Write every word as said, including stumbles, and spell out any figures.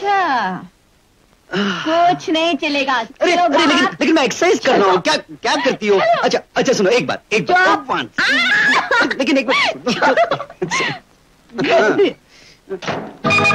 अच्छा, कुछ नहीं चलेगा। अरे, अरे लेकिन, लेकिन मैं एक्सरसाइज कर रहा हूँ। क्या क्या करती हो? अच्छा अच्छा सुनो, एक बात एक बात लेकिन एक बात